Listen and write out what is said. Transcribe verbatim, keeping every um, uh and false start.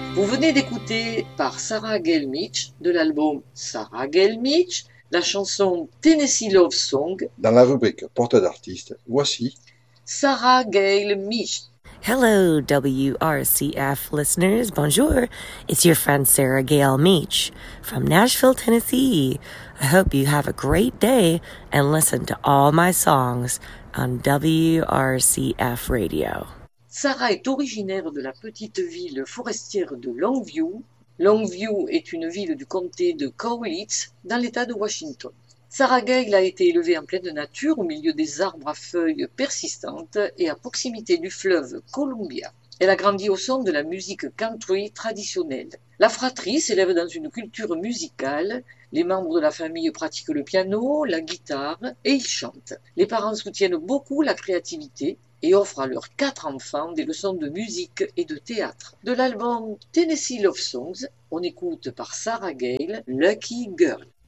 Vous venez d'écouter par Sarah Gale Mitch de l'album Sarah Gale Mitch la chanson Tennessee Love Song. Dans la rubrique porte d'artiste, voici Sarah Gale Mitch. Hello, W R C F listeners. Bonjour. It's your friend Sarah Gale Meach from Nashville, Tennessee. I hope you have a great day and listen to all my songs on W R C F radio. Sarah est originaire de la petite ville forestière de Longview. Longview est une ville du comté de Cowlitz, dans l'État de Washington. Sarah Gale a été élevée en pleine nature, au milieu des arbres à feuilles persistantes et à proximité du fleuve Columbia. Elle a grandi au son de la musique country traditionnelle. La fratrie s'élève dans une culture musicale. Les membres de la famille pratiquent le piano, la guitare et ils chantent. Les parents soutiennent beaucoup la créativité et offrent à leurs quatre enfants des leçons de musique et de théâtre. De l'album Tennessee Love Songs, on écoute par Sarah Gale Lucky Girl.